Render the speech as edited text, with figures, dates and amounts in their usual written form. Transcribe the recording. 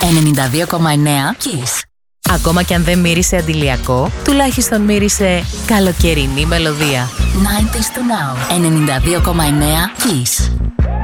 92,9 Kiss. Ακόμα κι αν δεν μύρισε αντιλιακό, τουλάχιστον μύρισε καλοκαιρινή μελωδία. 90s to now. 92,9 Kiss.